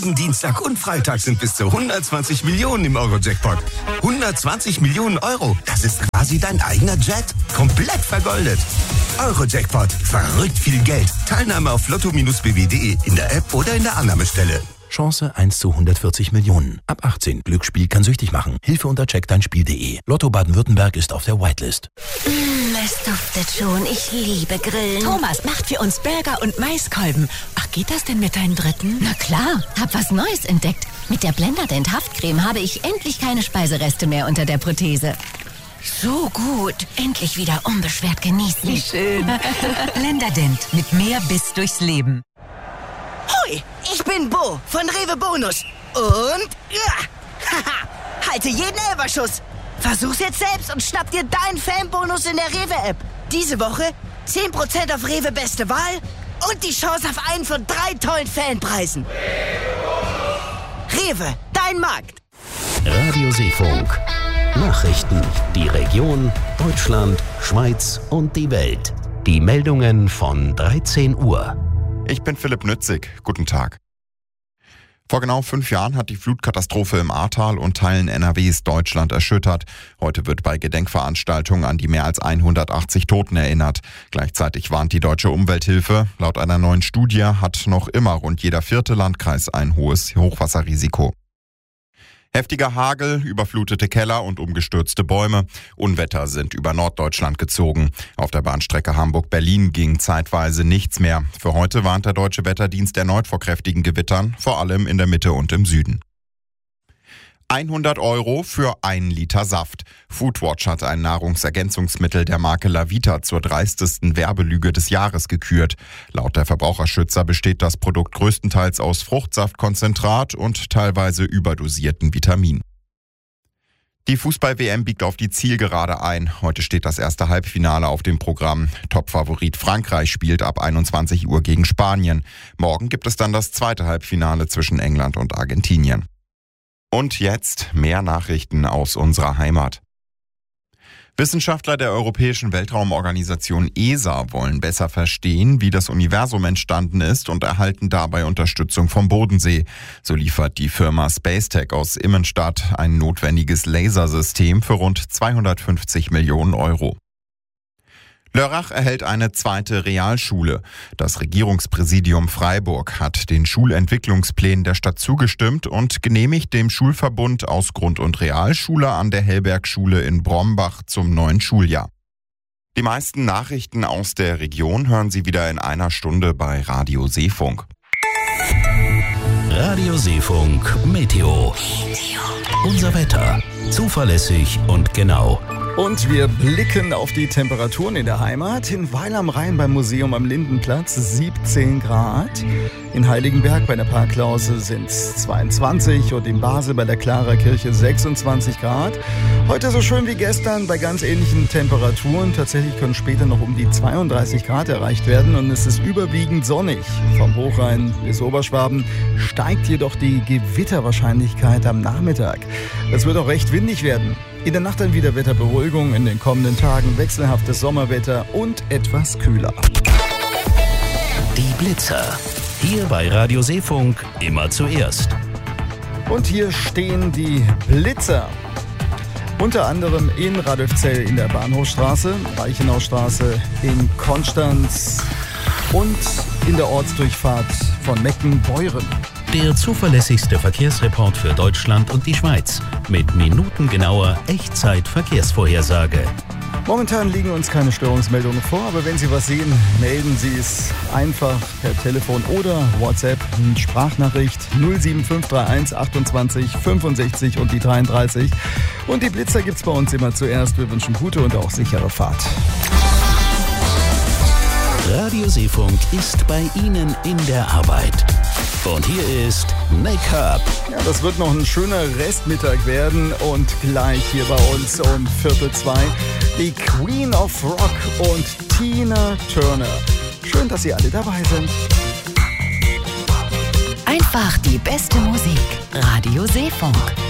Jeden Dienstag und Freitag sind bis zu 120 Millionen im Euro-Jackpot. 120 Millionen Euro, das ist quasi dein eigener Jet. Komplett vergoldet. Euro-Jackpot, verrückt viel Geld. Teilnahme auf lotto-bw.de, in der App oder in der Annahmestelle. Chance 1 zu 140 Millionen. Ab 18. Glücksspiel kann süchtig machen. Hilfe unter checkdeinspiel.de. Lotto Baden-Württemberg ist auf der Whitelist. Es duftet schon. Ich liebe Grillen. Thomas macht für uns Burger und Maiskolben. Ach, geht das denn mit deinen Dritten? Na klar, hab was Neues entdeckt. Mit der Blenderdent Haftcreme habe ich endlich keine Speisereste mehr unter der Prothese. So gut. Endlich wieder unbeschwert genießen. Wie schön. Blenderdent. Mit mehr Biss durchs Leben. Hoi, ich bin Bo von Rewe Bonus. Und haha, halte jeden Elberschuss. Versuch's jetzt selbst und schnapp dir deinen Fanbonus in der Rewe-App. Diese Woche 10% auf Rewe Beste Wahl und die Chance auf einen von 3 tollen Fanpreisen. Rewe, dein Markt. Radio Seefunk. Nachrichten, die Region, Deutschland, Schweiz und die Welt. Die Meldungen von 13 Uhr. Ich bin Philipp Nützig. Guten Tag. Vor genau 5 Jahren hat die Flutkatastrophe im Ahrtal und Teilen NRWs Deutschland erschüttert. Heute wird bei Gedenkveranstaltungen an die mehr als 180 Toten erinnert. Gleichzeitig warnt die Deutsche Umwelthilfe. Laut einer neuen Studie hat noch immer rund jeder 4. Landkreis ein hohes Hochwasserrisiko. Heftiger Hagel, überflutete Keller und umgestürzte Bäume. Unwetter sind über Norddeutschland gezogen. Auf der Bahnstrecke Hamburg-Berlin ging zeitweise nichts mehr. Für heute warnt der Deutsche Wetterdienst erneut vor kräftigen Gewittern, vor allem in der Mitte und im Süden. 100 € für 1 Liter Saft. Foodwatch hat ein Nahrungsergänzungsmittel der Marke Lavita zur dreistesten Werbelüge des Jahres gekürt. Laut der Verbraucherschützer besteht das Produkt größtenteils aus Fruchtsaftkonzentrat und teilweise überdosierten Vitaminen. Die Fußball-WM biegt auf die Zielgerade ein. Heute steht das erste Halbfinale auf dem Programm. Topfavorit Frankreich spielt ab 21 Uhr gegen Spanien. Morgen gibt es dann das zweite Halbfinale zwischen England und Argentinien. Und jetzt mehr Nachrichten aus unserer Heimat. Wissenschaftler der Europäischen Weltraumorganisation ESA wollen besser verstehen, wie das Universum entstanden ist und erhalten dabei Unterstützung vom Bodensee. So liefert die Firma Spacetech aus Immenstadt ein notwendiges Lasersystem für rund 250 Millionen €. Lörrach erhält eine zweite Realschule. Das Regierungspräsidium Freiburg hat den Schulentwicklungsplänen der Stadt zugestimmt und genehmigt dem Schulverbund aus Grund- und Realschule an der Hellbergschule in Brombach zum neuen Schuljahr. Die meisten Nachrichten aus der Region hören Sie wieder in einer Stunde bei Radio Seefunk. Radio Seefunk Meteo. Unser Wetter. Zuverlässig und genau. Und wir blicken auf die Temperaturen in der Heimat. In Weil am Rhein beim Museum am Lindenplatz 17 Grad. In Heiligenberg bei der Parklause sind es 22 und in Basel bei der Klarerkirche 26 Grad. Heute so schön wie gestern bei ganz ähnlichen Temperaturen. Tatsächlich können später noch um die 32 Grad erreicht werden und es ist überwiegend sonnig. Vom Hochrhein bis Oberschwaben steigt jedoch die Gewitterwahrscheinlichkeit am Nachmittag. Es wird auch recht windig werden. In der Nacht dann wieder Wetterberuhigung, in den kommenden Tagen wechselhaftes Sommerwetter und etwas kühler. Die Blitzer. Hier bei Radio Seefunk immer zuerst. Und hier stehen die Blitzer. Unter anderem in Radolfzell in der Bahnhofstraße, Reichenaustraße in Konstanz und in der Ortsdurchfahrt von Meckenbeuren. Der zuverlässigste Verkehrsreport für Deutschland und die Schweiz mit minutengenauer Echtzeit-Verkehrsvorhersage. Momentan liegen uns keine Störungsmeldungen vor, aber wenn Sie was sehen, melden Sie es einfach per Telefon oder WhatsApp, Sprachnachricht 07531 28 65 und die 33. Und die Blitzer gibt's bei uns immer zuerst. Wir wünschen gute und auch sichere Fahrt. Radio Seefunk ist bei Ihnen in der Arbeit. Und hier ist Make-up. Ja, das wird noch ein schöner Restmittag werden und gleich hier bei uns um 1:45 die Queen of Rock und Tina Turner. Schön, dass Sie alle dabei sind. Einfach die beste Musik. Radio Seefunk.